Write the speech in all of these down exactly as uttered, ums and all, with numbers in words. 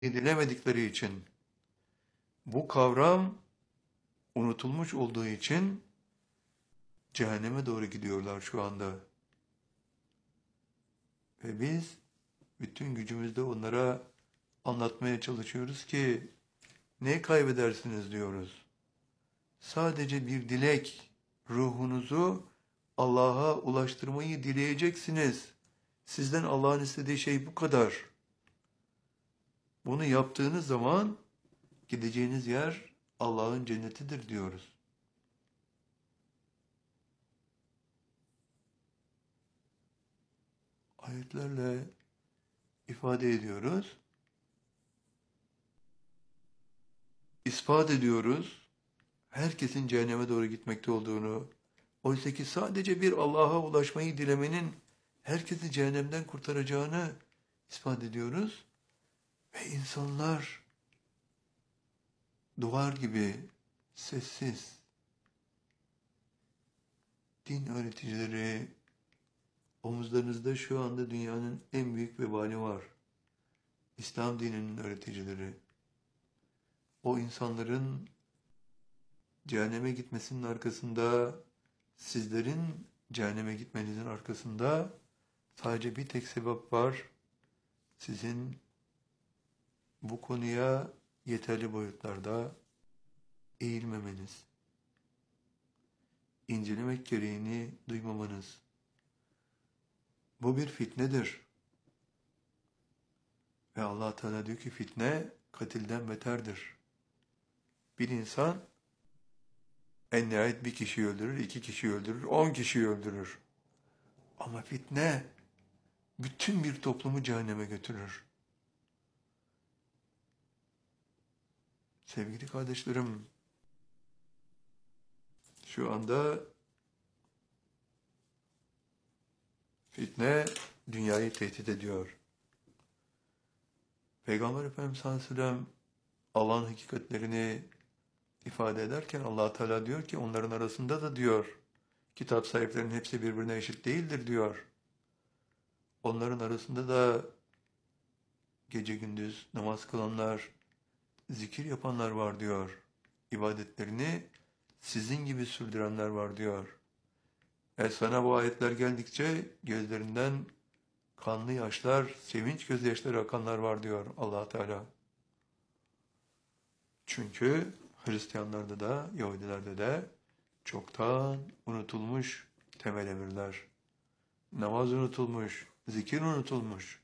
edilemedikleri için, bu kavram unutulmuş olduğu için cehenneme doğru gidiyorlar şu anda. Ve biz bütün gücümüzle onlara anlatmaya çalışıyoruz ki ne kaybedersiniz diyoruz. Sadece bir dilek, ruhunuzu Allah'a ulaştırmayı dileyeceksiniz. Sizden Allah'ın istediği şey bu kadar. Bunu yaptığınız zaman gideceğiniz yer Allah'ın cennetidir diyoruz. Ayetlerle ifade ediyoruz. İspat ediyoruz. Herkesin cehenneme doğru gitmekte olduğunu, oysa ki sadece bir Allah'a ulaşmayı dilemenin herkesi cehennemden kurtaracağını ispat ediyoruz. Ve insanlar duvar gibi sessiz, din öğreticileri, omuzlarınızda şu anda dünyanın en büyük vebali var. İslam dininin öğreticileri. O insanların cehenneme gitmesinin arkasında, sizlerin cehenneme gitmenizin arkasında sadece bir tek sebep var. Sizin bu konuya yeterli boyutlarda eğilmemeniz, incelemek gereğini duymamanız. Bu bir fitnedir. Ve Allah Teala diyor ki fitne katilden beterdir. Bir insan en nihayet bir kişiyi öldürür, iki kişiyi öldürür, on kişiyi öldürür. Ama fitne bütün bir toplumu cehenneme götürür. Sevgili kardeşlerim, şu anda fitne dünyayı tehdit ediyor. Peygamber Efendimiz sallallahu aleyhi ve sellem Allah'ın hakikatlerini ifade ederken Allah Teala diyor ki onların arasında da diyor kitap sahiplerinin hepsi birbirine eşit değildir diyor. Onların arasında da gece gündüz namaz kılanlar, zikir yapanlar var diyor. İbadetlerini sizin gibi sürdürenler var diyor. E sana bu ayetler geldikçe gözlerinden kanlı yaşlar, sevinç gözyaşları akanlar var diyor Allah Teala. Çünkü Hristiyanlarda da, Yahudilerde de çoktan unutulmuş temel emirler. Namaz unutulmuş, zikir unutulmuş.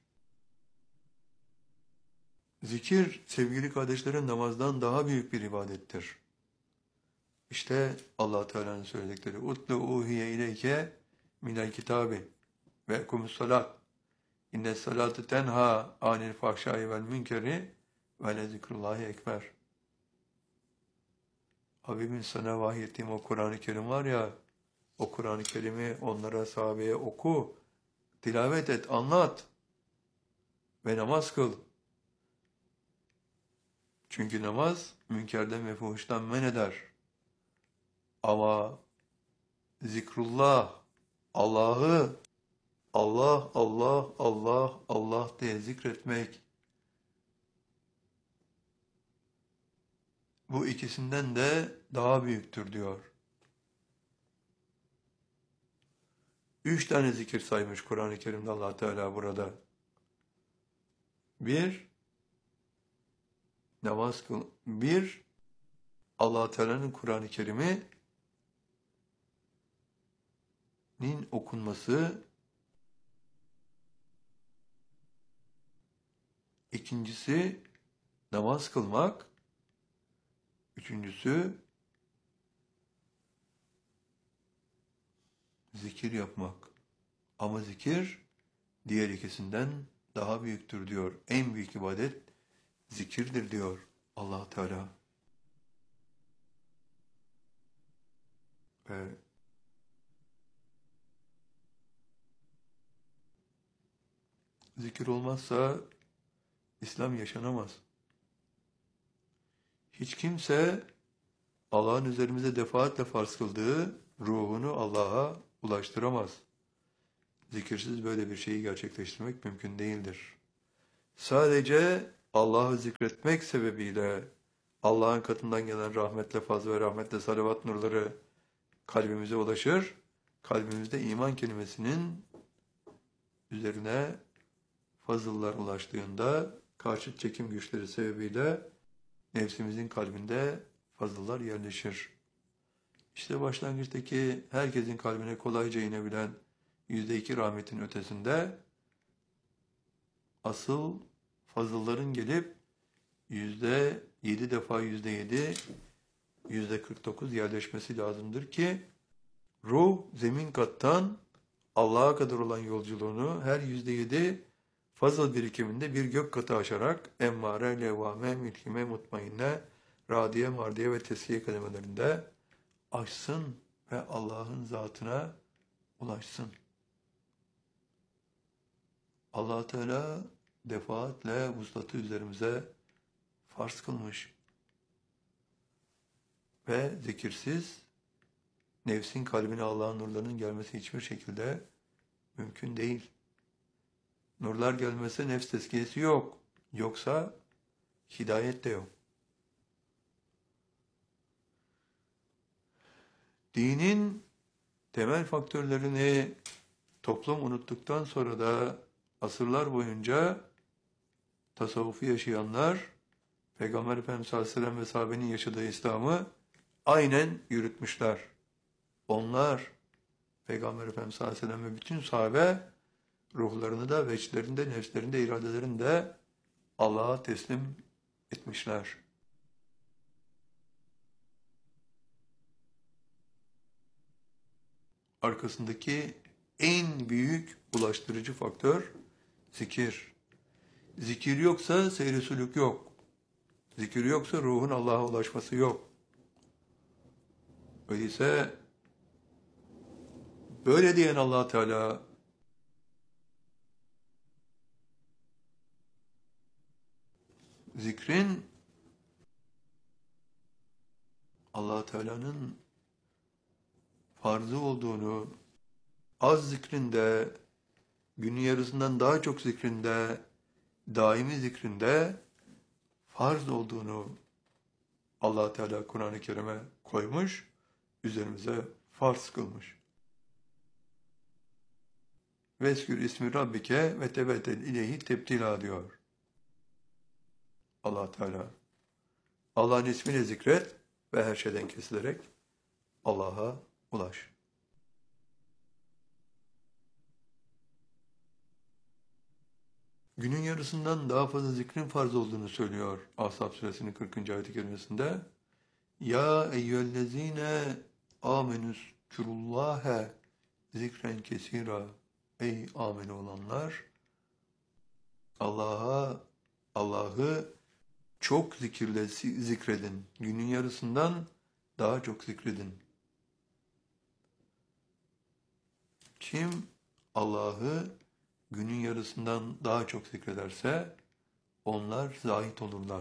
Zikir, sevgili kardeşlerin, namazdan daha büyük bir ibadettir. İşte Allah Teala'nın söyledikleri utlu uhiye ileyke minel kitabi ve ekumus salat inne salatu tenha anil fahşai vel münkeri ve le zikrullahi ekber. Habibim sana vahyettiğim o Kur'an-ı Kerim var ya, o Kur'an-ı Kerim'i onlara, sahabeye oku, tilavet et, anlat ve namaz kıl. Çünkü namaz münkerden ve fuhuştan men eder. Ama zikrullah, Allah'ı Allah, Allah, Allah, Allah diye zikretmek, bu ikisinden de daha büyüktür diyor. Üç tane zikir saymış Kur'an-ı Kerim'de Allah Teala burada. Bir, namaz kıl. Bir, Allah Teala'nın Kur'an-ı Kerim'inin okunması. İkincisi, namaz kılmak. Üçüncüsü, zikir yapmak. Ama zikir diğer ikisinden daha büyüktür diyor. En büyük ibadet zikirdir diyor Allah Teala. Ve zikir olmazsa İslam yaşanamaz. Hiç kimse Allah'ın üzerimize defaatle farz kıldığı ruhunu Allah'a ulaştıramaz. Zikirsiz böyle bir şeyi gerçekleştirmek mümkün değildir. Sadece Allah'ı zikretmek sebebiyle Allah'ın katından gelen rahmetle, fazl ve rahmetle salavat nurları kalbimize ulaşır. Kalbimizde iman kelimesinin üzerine fazıllar ulaştığında karşıt çekim güçleri sebebiyle nefsimizin kalbinde fazıllar yerleşir. İşte başlangıçtaki herkesin kalbine kolayca inebilen yüzde iki rahmetin ötesinde asıl fazılların gelip yüzde yedi defa yüzde yedi, yüzde kırk dokuz yerleşmesi lazımdır ki ruh zemin kattan Allah'a kadar olan yolculuğunu her yüzde yedi fazıl birikiminde bir gök katı aşarak emmare, levvame, mülkime, mutmainne, radiye, mardiye ve tesliye kelimelerinde aşsın ve Allah'ın zatına ulaşsın. Allah Teala defaatle vuslatı üzerimize farz kılmış. Ve zikirsiz nefsin kalbine Allah'ın nurlarının gelmesi hiçbir şekilde mümkün değil. Nurlar gelmese nefs tezkiyesi yok. Yoksa hidayet de yok. Dinin temel faktörlerini toplum unuttuktan sonra da asırlar boyunca tasavvufu yaşayanlar Peygamber Efendimiz sallallahu aleyhi ve sellem ve sahabenin yaşadığı İslam'ı aynen yürütmüşler. Onlar Peygamber Efendimiz sallallahu aleyhi ve sellem ve bütün sahabe ruhlarını da, veçlerinde, nefslerinde, iradelerinde Allah'a teslim etmişler. Arkasındaki en büyük ulaştırıcı faktör zikir. Zikir yoksa seyri sülük yok. Zikir yoksa ruhun Allah'a ulaşması yok. Öyleyse böyle diyen Allah Teala zikrin Allah Teala'nın farzı olduğunu, az zikrinde, günün yarısından daha çok zikrinde, daimi zikrinde farz olduğunu Allah Teala Kur'an-ı Kerim'e koymuş, üzerimize farz kılmış. Veskür ismi Rabbike ve tebettel ileyhi tebtila diyor Allah Teala. Allah'ın ismini zikret ve her şeyden kesilerek Allah'a ulaş. Günün yarısından daha fazla zikrin farz olduğunu söylüyor Ahzab suresinin kırkıncı ayet-i kerimesinde. Ya eyyühellezine amenüs kürullâhe zikren kesira. Ey amin olanlar, Allah'a, Allah'ı çok zikirle zikredin. Günün yarısından daha çok zikredin. Kim Allah'ı günün yarısından daha çok zikrederse onlar zahit olurlar.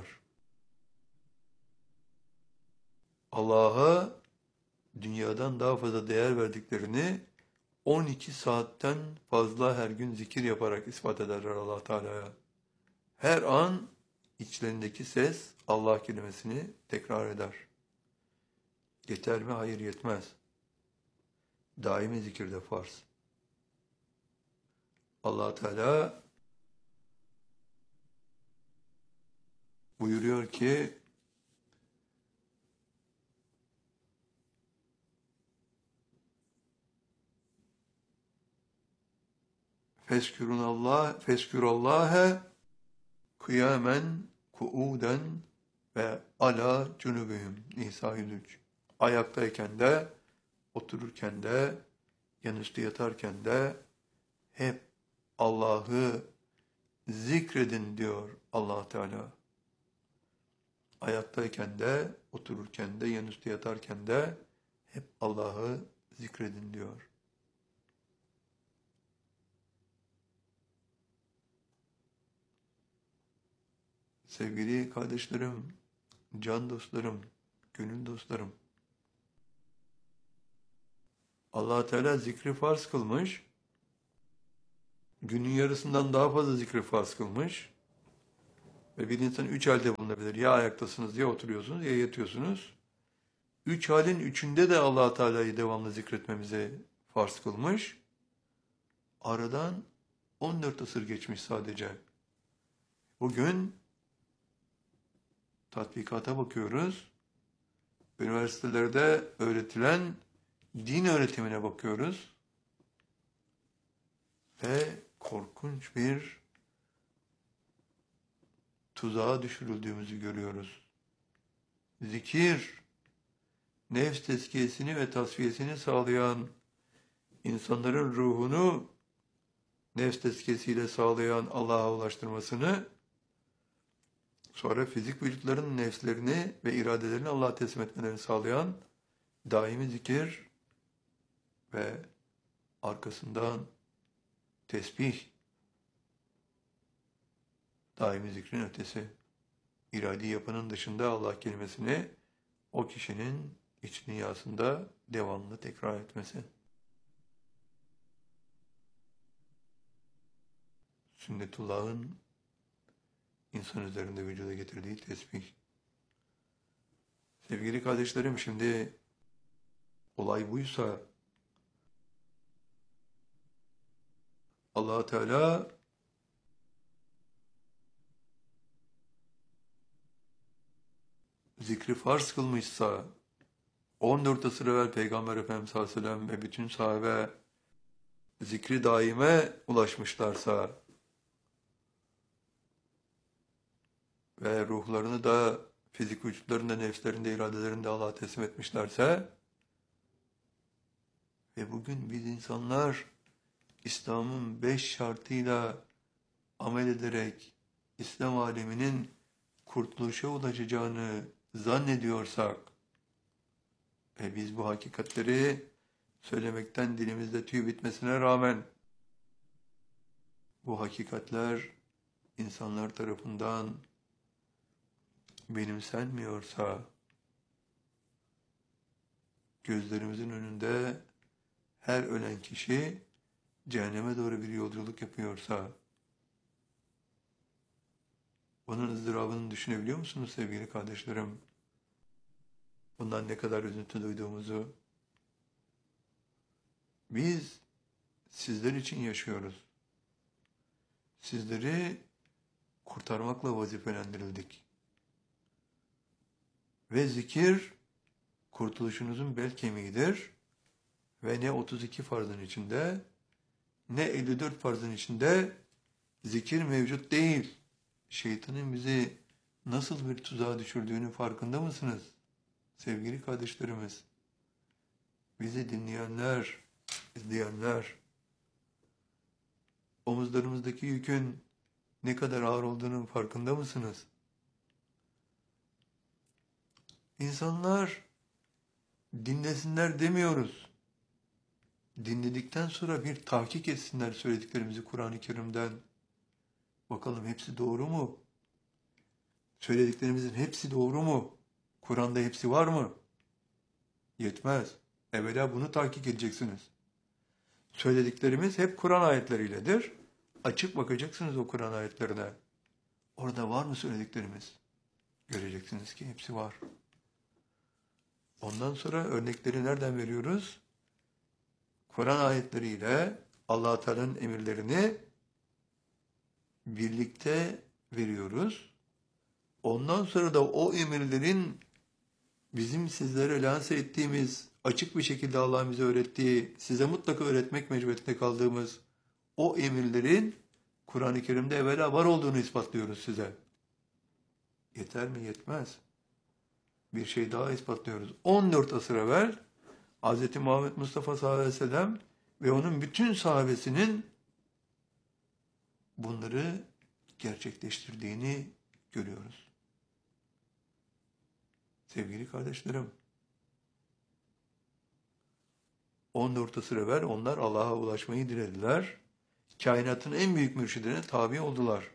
Allah'a dünyadan daha fazla değer verdiklerini on iki saatten fazla her gün zikir yaparak ispat ederler Allah Teala'ya. Her an içlerindeki ses Allah kelimesini tekrar eder. Yeter mi? Hayır, yetmez. Daimi zikirde farz. Allah Teala buyuruyor ki Feskürunallah, feskürallâhe kıyamen, kuuden ve ala cunubihim. Nisa yüz üç. Ayaktayken de, otururken de, yanüstü yatarken de hep Allah'ı zikredin diyor Allah Teala. Ayaktayken de, otururken de, yanüstü yatarken de hep Allah'ı zikredin diyor. Sevgili kardeşlerim, can dostlarım, gönül dostlarım, Allah Teala zikri farz kılmış, günün yarısından daha fazla zikri farz kılmış. Ve bir insan üç halde bulunabilir. Ya ayaktasınız, ya oturuyorsunuz, ya yatıyorsunuz. Üç halin üçünde de Allah Teala'yı devamlı zikretmemize farz kılmış. Aradan on dört asır geçmiş sadece. Bugün tatbikata bakıyoruz. Üniversitelerde öğretilen din öğretimine bakıyoruz. Ve korkunç bir tuzağa düşürüldüğümüzü görüyoruz. Zikir, nefs tezkiyesini ve tasfiyesini sağlayan, insanların ruhunu nefs tezkiyesiyle sağlayan Allah'a ulaştırmasını, sonra fizik vücutların nefslerini ve iradelerini Allah'a teslim etmelerini sağlayan daimi zikir ve arkasından tesbih, daimi zikrin ötesi, iradi yapının dışında Allah kelimesini o kişinin iç dünyasında devamlı tekrar etmesi. Sünnetullah'ın insan üzerinde vücuda getirdiği tesbih. Sevgili kardeşlerim, şimdi olay buysa Allah Teala zikri farz kılmışsa, on dört asır evvel Peygamber Efendimiz sallallahu aleyhi ve sellem ve bütün sahabe zikri daime ulaşmışlarsa ve ruhlarını da fizik vücutlarında, nefslerinde, iradelerinde Allah'a teslim etmişlerse ve bugün biz insanlar İslam'ın beş şartıyla amel ederek İslam aleminin kurtuluşa ulaşacağını zannediyorsak ve biz bu hakikatleri söylemekten dilimizde tüy bitmesine rağmen bu hakikatler insanlar tarafından benimsenmiyorsa, gözlerimizin önünde her ölen kişi cehenneme doğru bir yolculuk yapıyorsa, bunun ızdırabını düşünebiliyor musunuz sevgili kardeşlerim? Bundan ne kadar üzüntü duyduğumuzu. Biz sizler için yaşıyoruz. Sizleri kurtarmakla vazifelendirildik. Ve zikir kurtuluşunuzun bel kemiğidir. Ve ne otuz iki farzın içinde, ne elli dört farzın içinde zikir mevcut değil. Şeytanın bizi nasıl bir tuzağa düşürdüğünün farkında mısınız? Sevgili kardeşlerimiz, bizi dinleyenler, izleyenler, omuzlarımızdaki yükün ne kadar ağır olduğunun farkında mısınız? İnsanlar dinlesinler demiyoruz. Dinledikten sonra bir tahkik etsinler söylediklerimizi Kur'an-ı Kerim'den. Bakalım hepsi doğru mu? Söylediklerimizin hepsi doğru mu? Kur'an'da hepsi var mı? Yetmez. Evvela bunu tahkik edeceksiniz. Söylediklerimiz hep Kur'an ayetleriyledir. Açıp bakacaksınız o Kur'an ayetlerine. Orada var mı söylediklerimiz? Göreceksiniz ki hepsi var. Ondan sonra örnekleri nereden veriyoruz? Kur'an ayetleriyle Allah Teala'nın emirlerini birlikte veriyoruz. Ondan sonra da o emirlerin bizim sizlere lanse ettiğimiz, açık bir şekilde Allah'ın bize öğrettiği, size mutlaka öğretmek mecburiyetinde kaldığımız o emirlerin Kur'an-ı Kerim'de evvela var olduğunu ispatlıyoruz size. Yeter mi? Yetmez. Bir şey daha ispatlıyoruz. on dört asır evvel Hz. Muhammed Mustafa sallallahu aleyhi ve sellem ve onun bütün sahabesinin bunları gerçekleştirdiğini görüyoruz. Sevgili kardeşlerim, on dört asır evvel onlar Allah'a ulaşmayı dilediler. Kainatın en büyük mürşidine tabi oldular.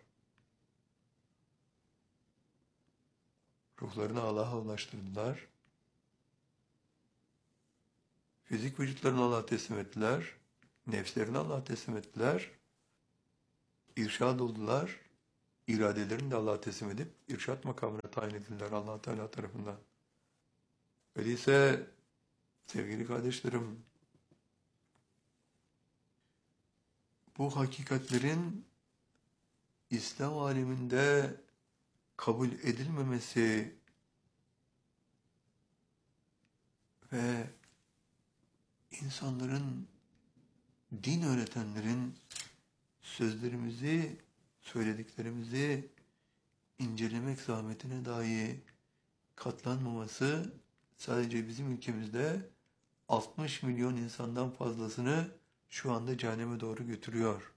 Ruhlarını Allah'a ulaştırdılar. Fizik vücutlarını Allah'a teslim ettiler. Nefslerini Allah'a teslim ettiler. İrşad oldular. iradelerini de Allah'a teslim edip irşat makamına tayin edildiler Allah Teala tarafından. Öyleyse sevgili kardeşlerim, bu hakikatlerin İslam aleminde kabul edilmemesi ve insanların, din öğretenlerin sözlerimizi, söylediklerimizi incelemek zahmetine dahi katlanmaması sadece bizim ülkemizde altmış milyon insandan fazlasını şu anda cehenneme doğru götürüyor.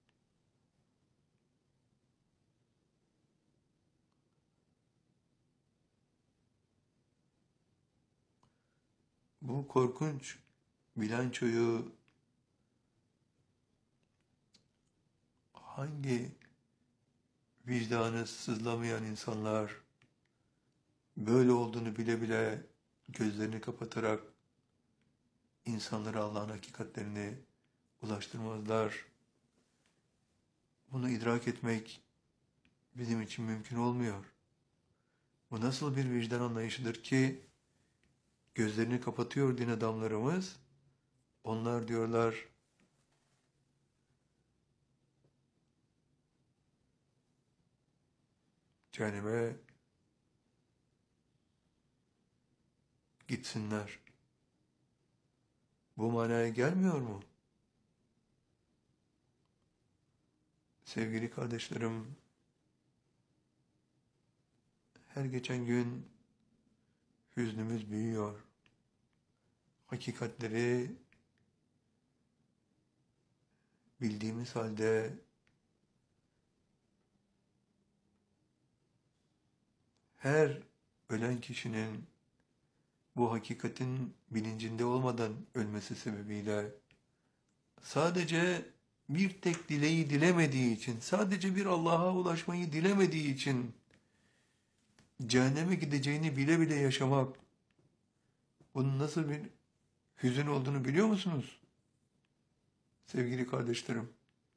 Bu korkunç bilançoyu hangi vicdanı sızlamayan insanlar böyle olduğunu bile bile gözlerini kapatarak insanlara Allah'ın hakikatlerini ulaştırmazlar? Bunu idrak etmek bizim için mümkün olmuyor. Bu nasıl bir vicdan anlayışıdır ki gözlerini kapatıyor din adamlarımız. Onlar diyorlar cehenneme gitsinler. Bu manaya gelmiyor mu? Sevgili kardeşlerim, her geçen gün hüznümüz büyüyor. Hakikatleri bildiğimiz halde her ölen kişinin bu hakikatin bilincinde olmadan ölmesi sebebiyle sadece bir tek dileği dilemediği için, sadece bir Allah'a ulaşmayı dilemediği için cehenneme gideceğini bile bile yaşamak, bunun nasıl bir hüzün olduğunu biliyor musunuz? Sevgili kardeşlerim,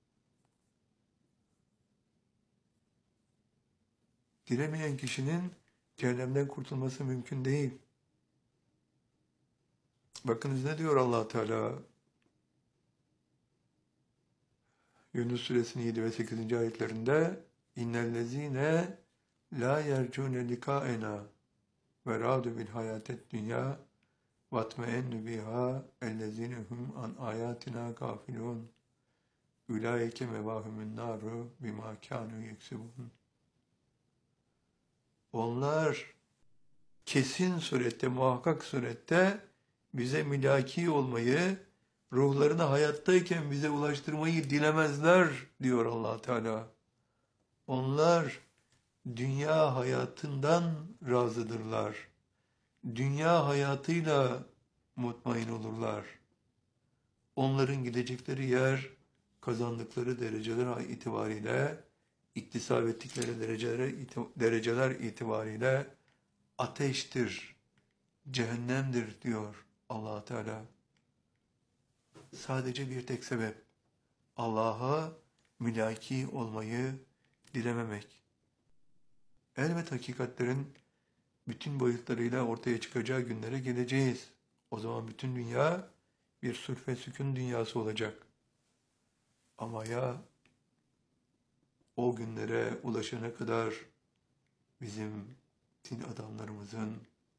dilemeyen kişinin cehennemden kurtulması mümkün değil. Bakınız ne diyor Allah Teala? Yunus suresinin yedi ve sekizinci ayetlerinde İnnellezîne lâ yercûne likâena ve râdu bil hayâtet dünya vatmeennü biha ellezîne hum an âyâtina gâfilûn ulaike mevâhumün nâru bimâ kânû yeksibûn. Onlar kesin surette, muhakkak surette bize mülaki olmayı, ruhlarını hayattayken bize ulaştırmayı dilemezler diyor Allah Teala. Onlar dünya hayatından razıdırlar. Dünya hayatıyla mutmain olurlar. Onların gidecekleri yer, kazandıkları dereceler itibariyle, iktisap ettikleri dereceler, dereceler itibariyle ateştir, cehennemdir diyor Allah Teala. Sadece bir tek sebep, Allah'a mülaki olmayı dilememek. Elbet hakikatlerin bütün boyutlarıyla ortaya çıkacağı günlere geleceğiz. O zaman bütün dünya bir sulh ve sükun dünyası olacak. Ama ya o günlere ulaşana kadar bizim din adamlarımızın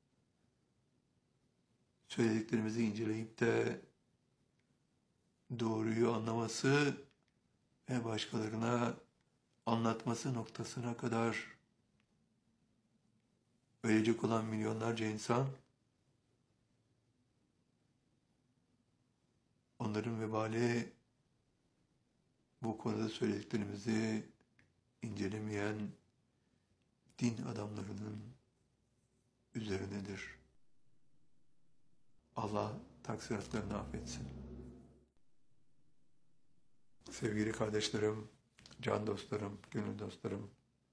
söylediklerimizi inceleyip de doğruyu anlaması ve başkalarına anlatması noktasına kadar ölecek olan milyonlarca insan, onların vebali bu konuda söylediklerimizi incelemeyen din adamlarının üzerinedir. Allah taksiratlarını affetsin. Sevgili kardeşlerim, can dostlarım, gönül dostlarım,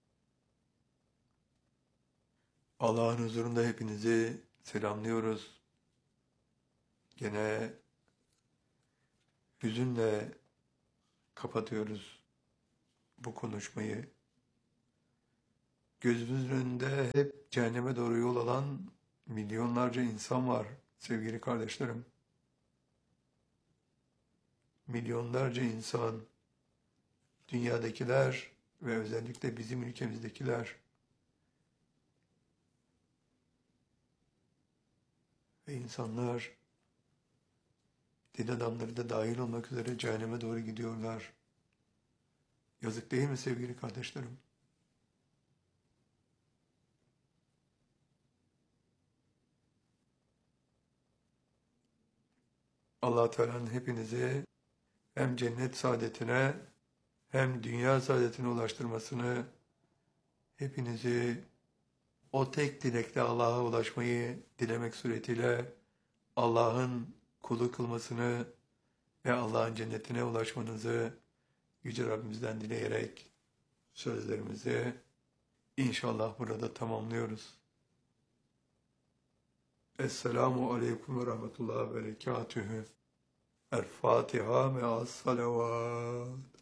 Allah'ın huzurunda hepinizi selamlıyoruz. Gene hüzünle kapatıyoruz bu konuşmayı. Gözümüzün önünde hep cehenneme doğru yol alan milyonlarca insan var sevgili kardeşlerim. Milyonlarca insan, dünyadakiler ve özellikle bizim ülkemizdekiler ve insanlar, din adamları da dahil olmak üzere cehenneme doğru gidiyorlar. Yazık değil mi sevgili kardeşlerim? Allah Teala'nın hepinizi hem cennet saadetine hem dünya saadetine ulaştırmasını, hepinizi o tek dilekle Allah'a ulaşmayı dilemek suretiyle Allah'ın kulu kılmasını ve Allah'ın cennetine ulaşmanızı Yüce Rabbimizden dileyerek sözlerimizi inşallah burada tamamlıyoruz. Esselamu Aleyküm ve Rahmetullah ve Berekatühü. El Fatiha me'as salavat.